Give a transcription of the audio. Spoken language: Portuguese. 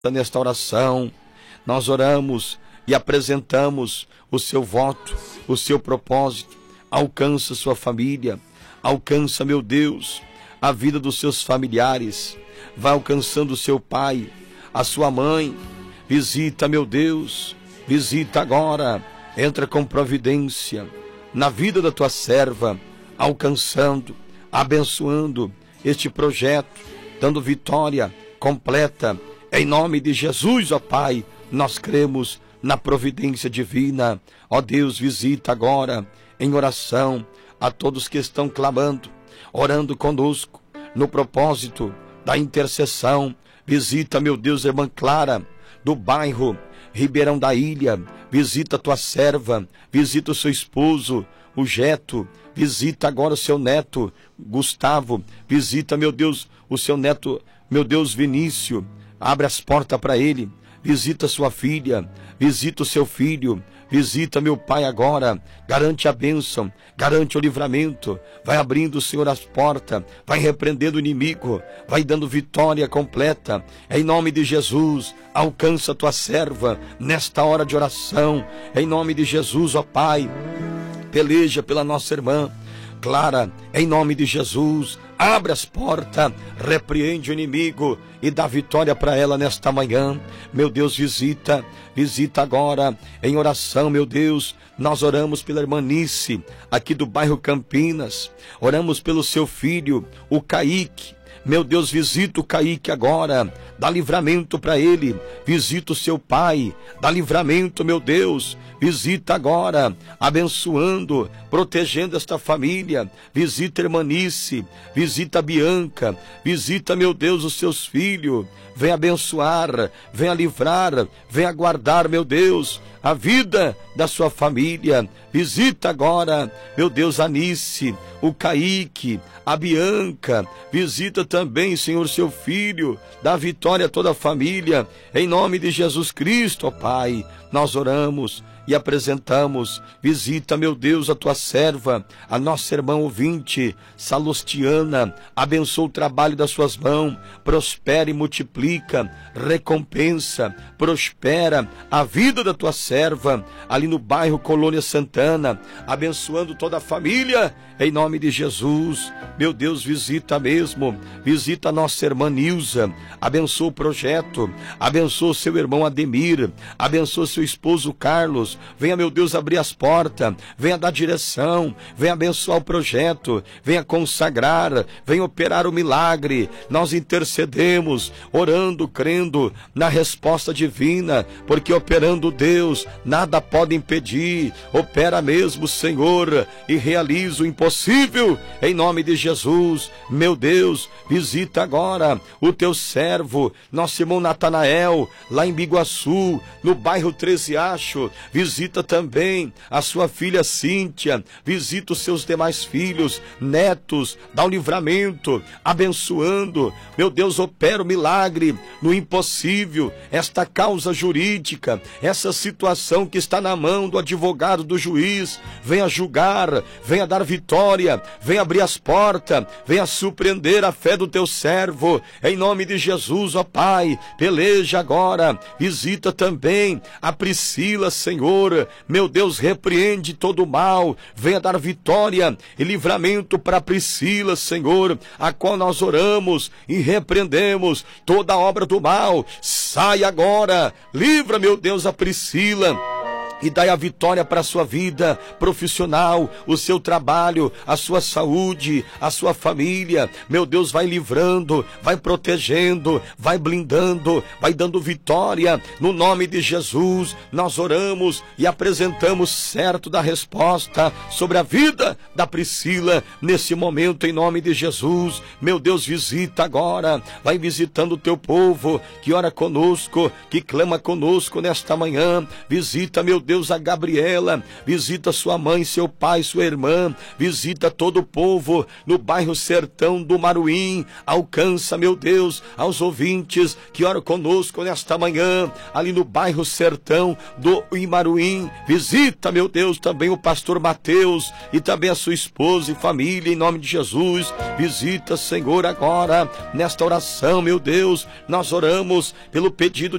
Nesta oração, nós oramos e apresentamos o seu voto, o seu propósito. Alcança sua família, alcança, meu Deus, a vida dos seus familiares. Vai alcançando o seu pai, a sua mãe. Visita, meu Deus, visita agora. Entra com providência na vida da tua serva, alcançando, abençoando este projeto, dando vitória completa. Em nome de Jesus, ó Pai, nós cremos na providência divina. Ó Deus, visita agora em oração a todos que estão clamando, orando conosco no propósito da intercessão. Visita, meu Deus, irmã Clara, do bairro Ribeirão da Ilha. Visita a tua serva, visita o seu esposo, o Geto. Visita agora o seu neto, Gustavo. Visita, meu Deus, o seu neto, meu Deus, Vinícius. Abre as portas para ele, visita sua filha, visita o seu filho, visita meu pai agora, garante a bênção, garante o livramento, vai abrindo, Senhor, as portas, vai repreendendo o inimigo, vai dando vitória completa, em nome de Jesus. Alcança a tua serva nesta hora de oração, em nome de Jesus, ó Pai, peleja pela nossa irmã Clara, em nome de Jesus. Abre as portas, repreende o inimigo e dá vitória para ela nesta manhã. Meu Deus, visita agora em oração, meu Deus. Nós oramos pela irmã Nice, aqui do bairro Campinas. Oramos pelo seu filho, o Kaique. Meu Deus, visita o Kaique agora, dá livramento para ele. Visita o seu pai, dá livramento, meu Deus. Visita agora, abençoando, protegendo esta família. Visita a irmã Nice, visita a Bianca, visita, meu Deus, os seus filhos. Vem abençoar, vem livrar, vem guardar, meu Deus, a vida da sua família. Visita agora, meu Deus, a Nice, o Kaique, a Bianca. Visita também, Senhor, seu filho. Dá vitória a toda a família. Em nome de Jesus Cristo, ó Pai, nós oramos e apresentamos. Visita, meu Deus, a tua serva, a nossa irmã ouvinte, Salustiana. Abençoa o trabalho das suas mãos, prospera e multiplica, recompensa, prospera a vida da tua serva, ali no bairro Colônia Santana, abençoando toda a família, em nome de Jesus. Meu Deus, visita mesmo, visita a nossa irmã Nilza, abençoa o projeto, abençoa o seu irmão Ademir, abençoa seu esposo Carlos. Venha, meu Deus, abrir as portas, venha dar direção, venha abençoar o projeto, venha consagrar, venha operar o milagre. Nós intercedemos, orando, crendo na resposta divina, porque operando Deus, nada pode impedir. Opera mesmo, Senhor, e realiza o impossível, em nome de Jesus. Meu Deus, visita agora o teu servo, nosso irmão Natanael, lá em Biguaçu, no bairro 13 Acho. Visita também a sua filha Cíntia, visita os seus demais filhos, netos, dá um livramento, abençoando. Meu Deus, opera o milagre no impossível, esta causa jurídica, essa situação que está na mão do advogado, do juiz. Venha julgar, venha dar vitória, venha abrir as portas, venha surpreender a fé do teu servo, em nome de Jesus, ó Pai. Peleja agora, visita também a Priscila, Senhor, meu Deus, repreende todo o mal, venha dar vitória e livramento para Priscila, Senhor, a qual nós oramos e repreendemos toda a obra do mal. Sai agora, livra, meu Deus, a Priscila e dai a vitória para a sua vida profissional, o seu trabalho, a sua saúde, a sua família. Meu Deus, vai livrando, vai protegendo, vai blindando, vai dando vitória. No nome de Jesus, nós oramos e apresentamos certo da resposta sobre a vida da Priscila nesse momento, em nome de Jesus. Meu Deus, visita agora, vai visitando o teu povo que ora conosco, que clama conosco nesta manhã. Visita, meu Deus, Deus, a Gabriela, visita sua mãe, seu pai, sua irmã, visita todo o povo no bairro Sertão do Maruim, alcança, meu Deus, aos ouvintes que oram conosco nesta manhã, ali no bairro Sertão do Imaruim, visita, meu Deus, também o pastor Mateus e também a sua esposa e família, em nome de Jesus, visita, Senhor, agora, nesta oração, meu Deus, nós oramos pelo pedido